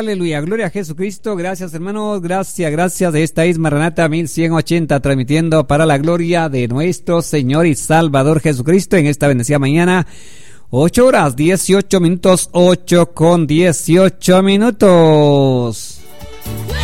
aleluya, gloria a Jesucristo. Gracias, hermanos, gracias. Esta es Maranata 1180, transmitiendo para la gloria de nuestro Señor y Salvador Jesucristo en esta bendecida mañana. 8 horas 18 minutos, 8 con 18 minutos.